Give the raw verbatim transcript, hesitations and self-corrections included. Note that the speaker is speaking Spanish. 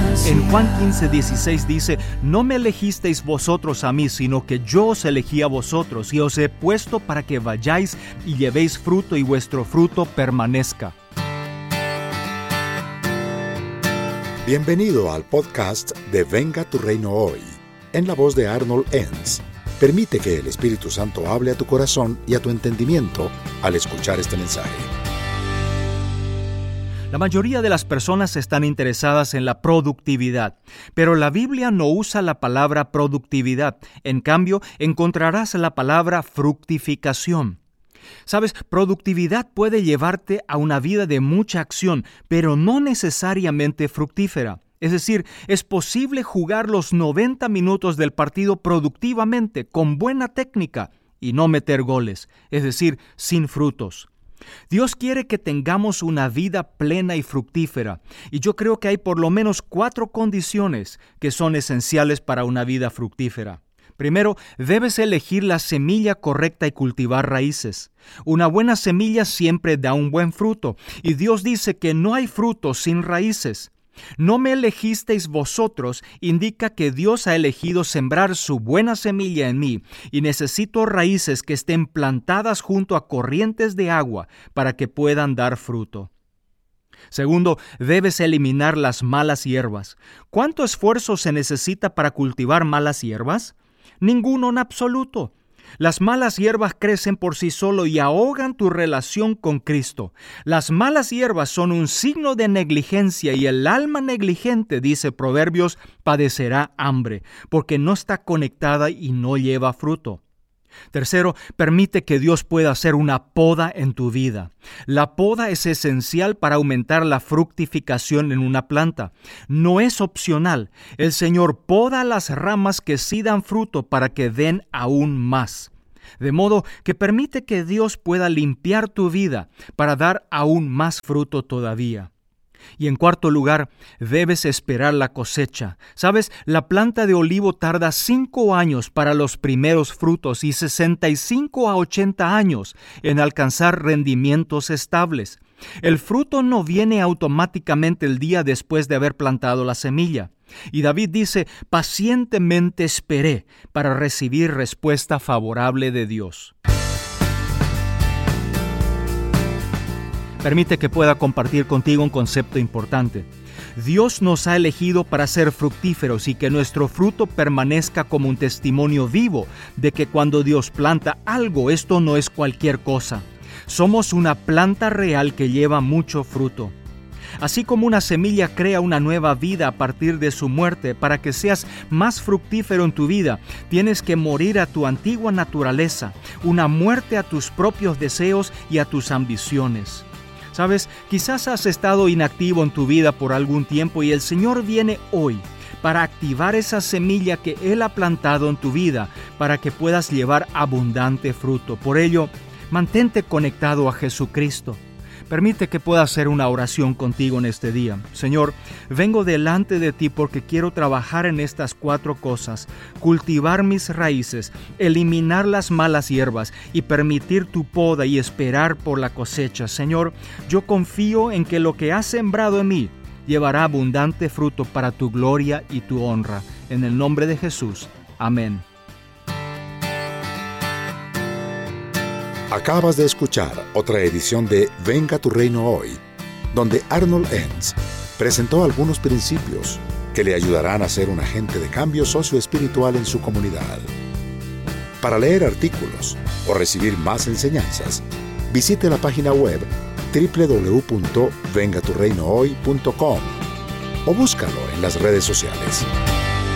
En Juan quince, dieciséis dice: no me elegisteis vosotros a mí, sino que yo os elegí a vosotros, y os he puesto para que vayáis y llevéis fruto, y vuestro fruto permanezca. Bienvenido al podcast de Venga tu Reino Hoy, en la voz de Arnold Enns. Permite que el Espíritu Santo hable a tu corazón y a tu entendimiento al escuchar este mensaje. La mayoría de las personas están interesadas en la productividad, pero la Biblia no usa la palabra productividad. En cambio, encontrarás la palabra fructificación. Sabes, productividad puede llevarte a una vida de mucha acción, pero no necesariamente fructífera. Es decir, es posible jugar los noventa minutos del partido productivamente, con buena técnica, y no meter goles, es decir, sin frutos. Dios quiere que tengamos una vida plena y fructífera, y yo creo que hay por lo menos cuatro condiciones que son esenciales para una vida fructífera. Primero, debes elegir la semilla correcta y cultivar raíces. Una buena semilla siempre da un buen fruto, y Dios dice que no hay fruto sin raíces. No me elegisteis vosotros indica que Dios ha elegido sembrar su buena semilla en mí, y necesito raíces que estén plantadas junto a corrientes de agua para que puedan dar fruto. Segundo, debes eliminar las malas hierbas. ¿Cuánto esfuerzo se necesita para cultivar malas hierbas? Ninguno en absoluto. Las malas hierbas crecen por sí solo y ahogan tu relación con Cristo. Las malas hierbas son un signo de negligencia, y el alma negligente, dice Proverbios, padecerá hambre, porque no está conectada y no lleva fruto. Tercero, permite que Dios pueda hacer una poda en tu vida. La poda es esencial para aumentar la fructificación en una planta. No es opcional. El Señor poda las ramas que sí dan fruto para que den aún más. De modo que permite que Dios pueda limpiar tu vida para dar aún más fruto todavía. Y en cuarto lugar, debes esperar la cosecha. ¿Sabes? La planta de olivo tarda cinco años para los primeros frutos y sesenta y cinco a ochenta años en alcanzar rendimientos estables. El fruto no viene automáticamente el día después de haber plantado la semilla. Y David dice: pacientemente esperé para recibir respuesta favorable de Dios. Permite que pueda compartir contigo un concepto importante. Dios nos ha elegido para ser fructíferos y que nuestro fruto permanezca como un testimonio vivo de que cuando Dios planta algo, esto no es cualquier cosa. Somos una planta real que lleva mucho fruto. Así como una semilla crea una nueva vida a partir de su muerte, para que seas más fructífero en tu vida, tienes que morir a tu antigua naturaleza, una muerte a tus propios deseos y a tus ambiciones. Sabes, quizás has estado inactivo en tu vida por algún tiempo y el Señor viene hoy para activar esa semilla que Él ha plantado en tu vida para que puedas llevar abundante fruto. Por ello, mantente conectado a Jesucristo. Permite que pueda hacer una oración contigo en este día. Señor, vengo delante de ti porque quiero trabajar en estas cuatro cosas: cultivar mis raíces, eliminar las malas hierbas y permitir tu poda y esperar por la cosecha. Señor, yo confío en que lo que has sembrado en mí llevará abundante fruto para tu gloria y tu honra. En el nombre de Jesús. Amén. Acabas de escuchar otra edición de Venga tu Reino Hoy, donde Arnold Enns presentó algunos principios que le ayudarán a ser un agente de cambio socioespiritual en su comunidad. Para leer artículos o recibir más enseñanzas, visite la página web doble u doble u doble u punto venga tu reino hoy punto com o búscalo en las redes sociales.